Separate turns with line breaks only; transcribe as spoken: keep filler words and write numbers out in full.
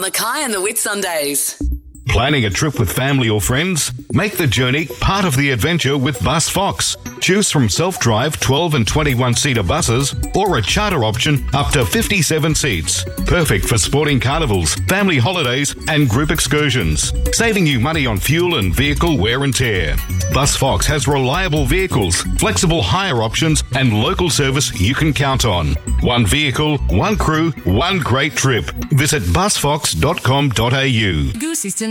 Mackay and the Whitsundays.
Planning a trip with family or friends? Make the journey part of the adventure with Bus Fox. Choose from self-drive twelve and twenty-one seater buses or a charter option up to fifty-seven seats. Perfect for sporting carnivals, family holidays and group excursions. Saving you money on fuel and vehicle wear and tear. Bus Fox has reliable vehicles, flexible hire options and local service you can count on. One vehicle, one crew, one great trip. Visit bus fox dot com dot a u.
Goose System